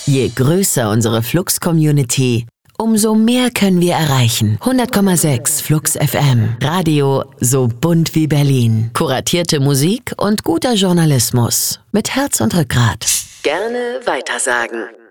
Je größer unsere Flux-Community, umso mehr können wir erreichen. 100,6 Flux FM. Radio so bunt wie Berlin. Kuratierte Musik und guter Journalismus. Mit Herz und Rückgrat. Gerne weitersagen.